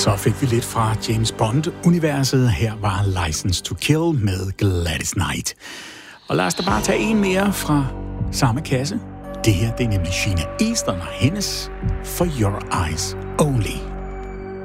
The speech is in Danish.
Så fik vi lidt fra James Bond-universet. Her var License to Kill med Gladys Knight. Og lad os da bare tage en mere fra samme kasse. Det her, det er nemlig Sheena Easton og hendes For Your Eyes Only.